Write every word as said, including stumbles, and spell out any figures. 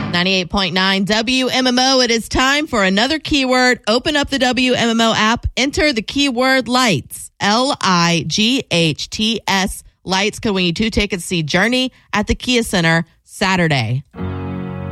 ninety-eight point nine W M M O. It is time for another keyword. Open up the W M M O app. Enter the keyword lights. L I G H T S. Lights could win you two tickets to see Journey at the Kia Center Saturday.